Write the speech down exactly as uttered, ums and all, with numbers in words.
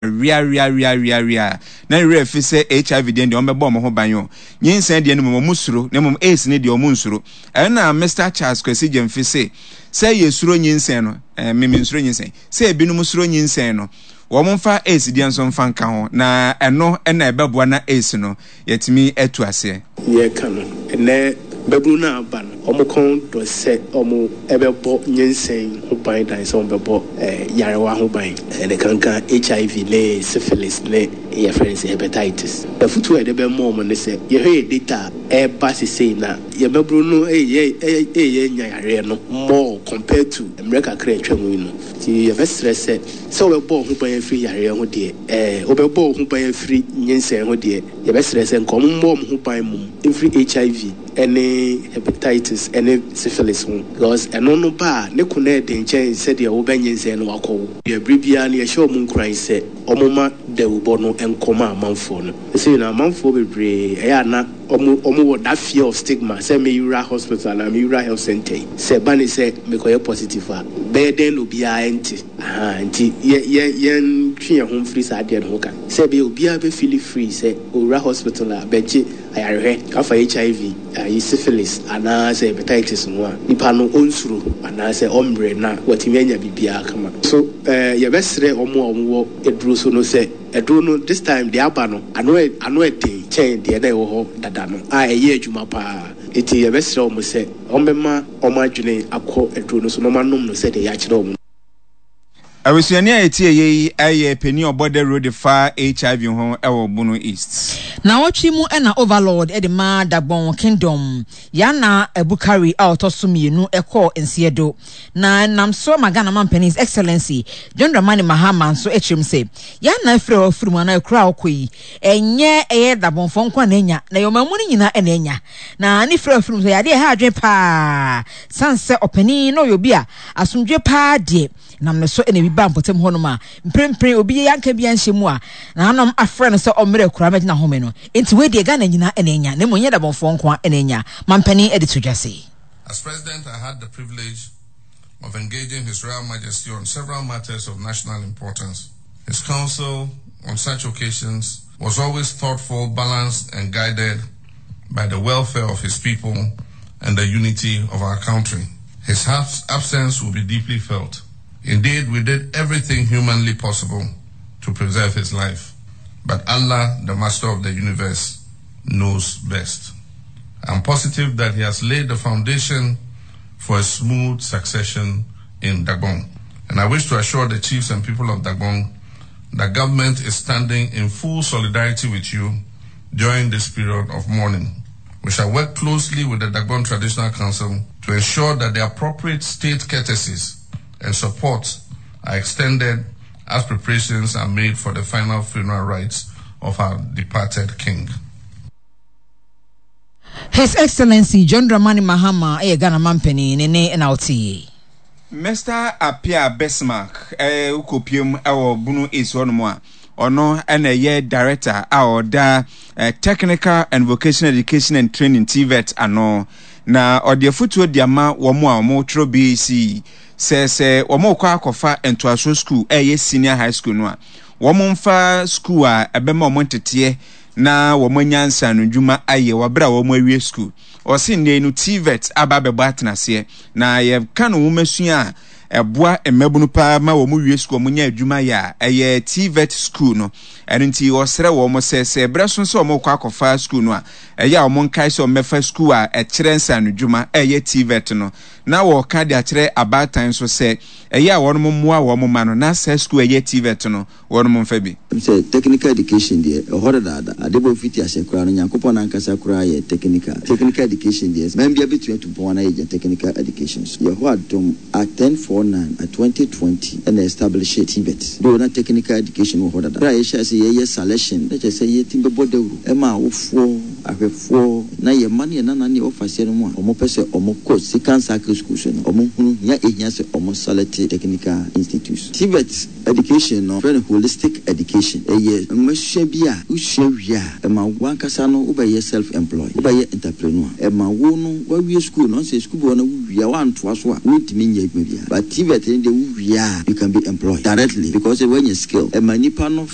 ria ria ria ria ria na ria fi se H I V den de o mebọ mo ho ban yo nyinsan de no mo musuro na mo AIDS ne de o mo nsuro e na Mister Charles Kwesi Jemfi se se yesuro nyinsan no eh meme nsuro nyinsan se ebinum suro nyinsan no wo mo fa AIDS de nso mfa nka ho na eno na ebeboa na AIDS no yetimi etu ase ye kanu ene bebu na ban omo kon do se omo ebebo nyensen ho ban dan se omo bebo eh yarewa ho ban ene kankan H I V le syphilis le ye friends hepatitis the futu e de be mo mo ne se ye he data e ba se sei na ye bebu no eh ye eh ye nya yare no more compared to America kra twam no ti ye be stress se se obebo ho ban free yare ho de eh obebo ho ban free nyensen ho de ye be stress se nkom mo ho ban mu free H I V any hepatitis any syphilis because eno no ba ne kuna de nchen se de wo banyense no akọ ye bribia na ye show mu nkran se omoma de wo no enkoma amanfo no se na amanfo bebre e ya na omo omo wo that fear of stigma say me Ura hospital na me Ura health center say bani say me ko ye positive a be den obi a enti ah enti ye ye ye twe ho free sa de no ka say be obi a be feel free say Ura hospital a be je ayarehwe afa H I V uh, syphilis ana say hepatitis no nipa no onsuro ana say ombre na watimi anya bibia kama so eh ye besre omo omo eduro so no say eduro no this time the aba no ano ano eden chain de na wo ho dada no a eye adwuma pa eti ye besre omo say ombema omo adwene akọ eduro no so no manom no say de ya kire omo Awisuani ayetie yi aye peni obode road fa H I V ho ewo Bono East. Na watchi mu e na overlord e de ma Dagbon Kingdom ya na Ebukari a otoso mienu ekọ ensiedo na namso magana manpenis excellency John Dramani Mahama so echim se ya na afre ofuru na ekura okoyi enye eye Dagbon fo nkwa na enya na yomamu ni nyina ena enya na ni fre ofuru so ya de ha adwen pa sanse openi no yobi a asumdwe pa de nam so ene bi ba mpotem ho no ma mprempre obi yanka bi anhyemu a na anom afre no so omre kura magina home no enti we de ga na nyina ena enya na monye da bonfo nkwa ena enya mampani edi to dwase. As president, I had the privilege of engaging His Royal Majesty on several matters of national importance. His counsel on such occasions was always thoughtful, balanced, and guided by the welfare of his people and the unity of our country. His absence will be deeply felt. Indeed, we did everything humanly possible to preserve his life. But Allah, the Master of the universe, knows best. I'm positive that he has laid the foundation for a smooth succession in Dagbon. And I wish to assure the chiefs and people of Dagbon that government is standing in full solidarity with you during this period of mourning. We shall work closely with the Dagbon Traditional Council to ensure that the appropriate state courtesies and support are extended as preparations are made for the final funeral rites of our departed king. His Excellency John Dramani Mahama e Ghana Mampeni nene N L T. Mister Apia Besmark eh ukopium ewo Bono East ono a ono ena ye director a oda eh, Technical and Vocational Education and Training T V E T ano na ode futuo diama wo mo a mo tro B C se se wo mo kwa akofa entoaso school eh senior high school no a wo mo mfa school a ebema wo ntete na wo mo nyansa no dwuma aye wabra wo mo awie school o se ne no T V E T aba bebo atenase na ye ka no wo masua eboa emabunu pa ma wo mo wie school mo nya adwuma ya eye T V E T school no enti wo sere wo mo se se bre so so mo kwa akofa school no a eye wo mo nkai so mefa school a e kire nsa no dwuma eye T V E T no na wo ka de akire abatan so se eye a wono mo moa wo mo ma no na se school eye T V E T no wono mo mfa bi say technical education there hoda da adebo fiti asekura no nyankopon na nkasa kura ye technical technical education there men bia between to bona ye technical education ye ho adom at ten forty-nine at twenty twenty and establish T V E T do na technical education ho hoda da ye sha say ye selection that say ye timbe bodawru e ma wofo ahwefo na ye man ye nana ne office no mo omo pese omo course second cycle school so no omo hunu ya ehia se omo select technical institutes T V E T education no very holistic education e ye mhwe bia uhwe wia e ma wankasa no ubaye self employed ubaye entrepreneur e ma wo no wa wie school no say school bo na wia wa ntoa so a wintimi nya adwuma bia but T V E T dey wia you can be employed directly because when you skill e ma nipa no